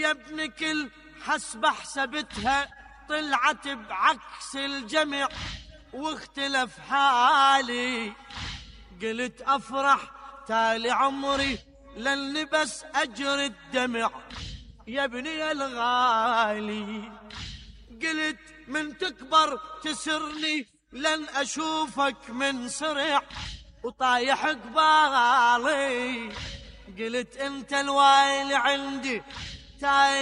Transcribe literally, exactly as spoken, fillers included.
يا ابن كل حسبة حسبتها طلعت بعكس الجمع واختلف حالي. قلت أفرح تالي عمري للي بس أجري الدمع يا ابني الغالي. قلت من تكبر تسرني لن أشوفك من صرع وطايح قبالي. قلت انت الوايل عندي تايح